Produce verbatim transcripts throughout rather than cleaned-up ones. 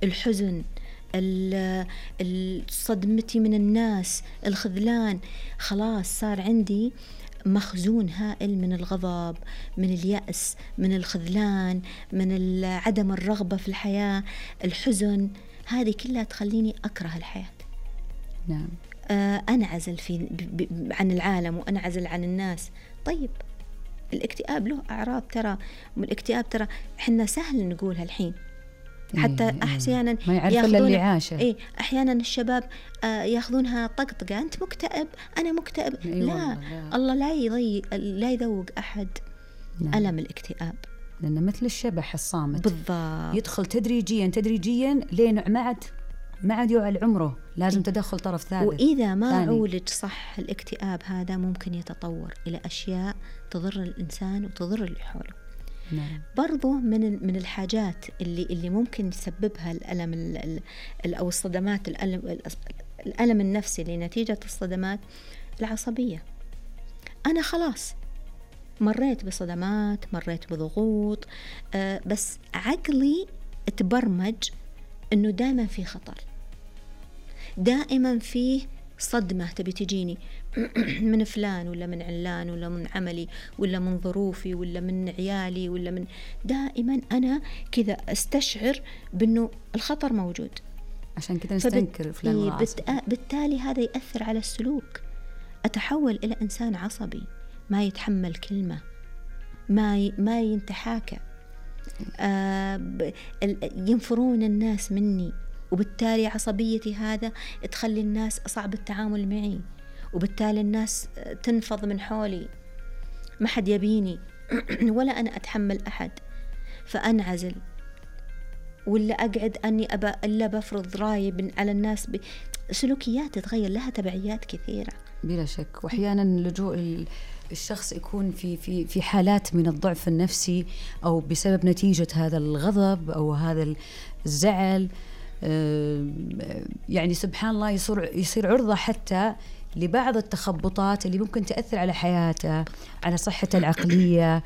الحزن، صدمتي من الناس، الخذلان، خلاص صار عندي مخزون هائل من الغضب، من اليأس، من الخذلان، من عدم الرغبة في الحياة، الحزن، هذه كلها تخليني أكره الحياة. نعم. آه أنعزل في ب ب عن العالم وأنعزل عن الناس. طيب الاكتئاب له أعراض، ترى الاكتئاب ترى إحنا سهل نقولها الحين، حتى إيه أحيانا ما يعرف إلا اللي عاشه. إيه أحيانا الشباب آه ياخذونها طقطقة، أنت مكتئب، أنا مكتئب. إيه لا. لا الله لا يضيق لا يذوق أحد. نعم. ألم الاكتئاب لأنه مثل الشبح الصامت بالضبط، يدخل تدريجيا تدريجيا لين ما عاد ما عاد يوعى عمره، لازم إيه؟ تدخل طرف ثالث، وإذا ما ثاني. عولج صح الاكتئاب هذا ممكن يتطور إلى أشياء تضر الإنسان وتضر اللي حوله. نعم. برضو من من الحاجات اللي اللي ممكن يسببها الألم ال ال أو الصدمات، الألم الألم النفسي لنتيجة الصدمات، العصبية. أنا خلاص مريت بصدمات، مريت بضغوط، آه بس عقلي تبرمج إنه دائما في خطر، دائما فيه صدمة تبي تجيني من فلان ولا من علان ولا من عملي ولا من ظروفي ولا من عيالي ولا من، دائما أنا كذا استشعر بأنه الخطر موجود، عشان كذا نستنكر فلان وعصبي. بالتالي هذا يأثر على السلوك، أتحول إلى إنسان عصبي ما يتحمل كلمة، ما ي... ما ينتحاكى، آه ب... ينفرون الناس مني، وبالتالي عصبيتي هذا تخلي الناس صعب التعامل معي، وبالتالي الناس تنفض من حولي، ما حد يبيني ولا أنا أتحمل أحد، فأنعزل، ولا أقعد أني أبا إلا بفرض رايي على الناس. سلوكيات تتغير، لها تبعيات كثيرة بلا شك. وأحيانا اللجوء الشخص يكون في في في حالات من الضعف النفسي، أو بسبب نتيجة هذا الغضب أو هذا الزعل، يعني سبحان الله يصير يصير عرضة حتى لبعض التخبطات اللي ممكن تأثر على حياته، على صحته العقلية،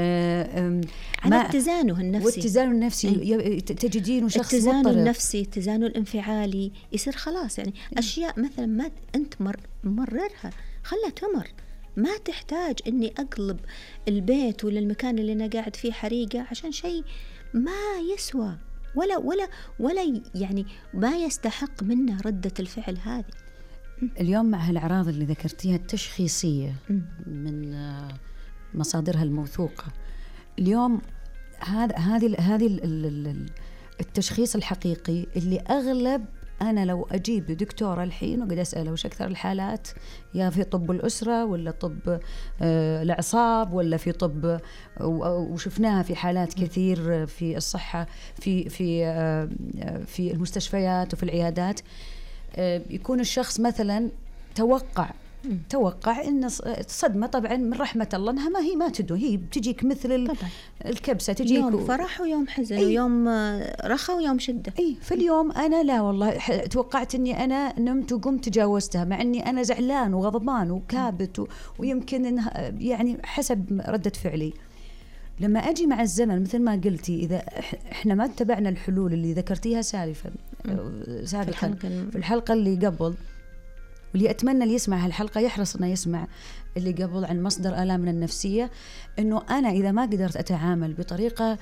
على اتزانه النفسي. والاتزان النفسي تجدينه شخص مضطرب. اتزانه النفسي، اتزانه الانفعالي، يصير خلاص يعني أشياء مثلا ما أنت مر مررها خلها تمر، ما تحتاج إني أقلب البيت ولا المكان اللي أنا قاعد فيه حريقة عشان شيء ما يسوى ولا ولا ولا يعني ما يستحق منا ردة الفعل هذه. اليوم مع هالأعراض اللي ذكرتيها التشخيصية من مصادرها الموثوقة، اليوم هذا هذه هذه التشخيص الحقيقي اللي أغلب، أنا لو أجيب دكتورة الحين وقد أسأله وش أكثر الحالات، يا في طب الأسرة ولا طب الأعصاب ولا في طب، وشفناها في حالات كثير في الصحة، في في في المستشفيات وفي العيادات، يكون الشخص مثلا توقع توقع إن الصدمة طبعا من رحمة الله إنها ما هي ما تدو، هي بتجيك مثل طبعا الكبسة، تجيك يوم فرح ويوم حزن، أي ويوم رخا ويوم شدة. أي فاليوم أنا لا والله توقعت إني أنا نمت وقمت تجاوزتها، مع إني أنا زعلان وغضبان وكابت و... ويمكن إنها يعني حسب ردة فعلي. لما أجي مع الزمن مثل ما قلتي، إذا إحنا ما اتبعنا الحلول اللي ذكرتيها سالفا سابقا في, في الحلقة اللي قبل، واللي أتمنى اللي يسمع هالحلقة يحرص أنه يسمع اللي قبل عن مصدر آلامنا النفسية، أنه أنا إذا ما قدرت أتعامل بطريقة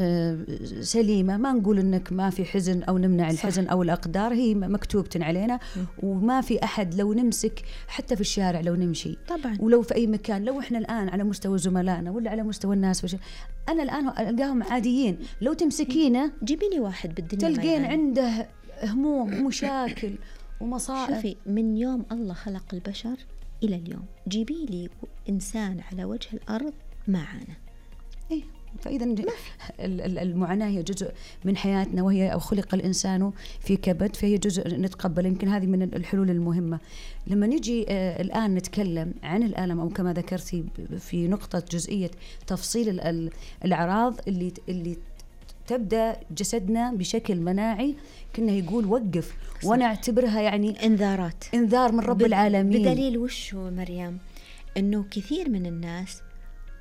سليمة، ما نقول أنك ما في حزن أو نمنع الحزن، أو الأقدار هي مكتوبة علينا، وما في أحد لو نمسك حتى في الشارع لو نمشي طبعا، ولو في أي مكان، لو إحنا الآن على مستوى زملائنا ولا على مستوى الناس وش... أنا الآن ألقاهم عاديين، لو تمسكينه جيبي لي واحد بالدنيا تلقين عنده هموم ومشاكل ومصائب. شوفي، من يوم الله خلق البشر إلى اليوم جيبي لي إنسان على وجه الأرض ما عانى. إيه، فإذا المعاناة هي جزء من حياتنا، وهي أو خلق الإنسان في كبد، فهي جزء نتقبل. يمكن هذه من الحلول المهمة. لما نجي آه الآن نتكلم عن الألم، أو كما ذكرتي في نقطة جزئية تفصيل الأعراض اللي اللي تبدأ جسدنا بشكل مناعي كنا يقول وقف، وأنا أعتبرها يعني إنذارات، إنذار من رب العالمين. بدليل وش هو مريم؟ إنه كثير من الناس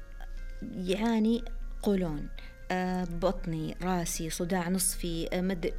يعاني قولون، آه بطني، راسي، صداع نصفي، آه مد